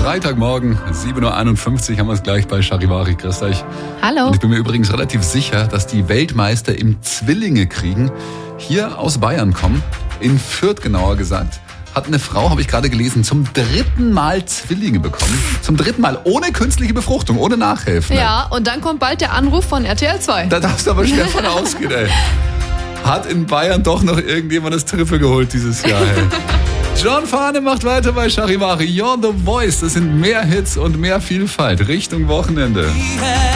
Freitagmorgen, 7.51 Uhr haben wir es gleich bei Charivari. Grüß euch. Hallo. Und ich bin mir übrigens relativ sicher, dass die Weltmeister im Zwillinge kriegen hier aus Bayern kommen, in Fürth genauer gesagt. Hat eine Frau, habe ich gerade gelesen, zum 3. Mal Zwillinge bekommen. Zum 3. Mal, ohne künstliche Befruchtung, ohne Nachhelfen. Ja, und dann kommt bald der Anruf von RTL 2. Da darfst du aber schwer von ausgehen, ey. Hat in Bayern doch noch irgendjemand das Triple geholt dieses Jahr, ey. John Fahne macht weiter bei Charivari. You're the Voice. Das sind mehr Hits und mehr Vielfalt Richtung Wochenende.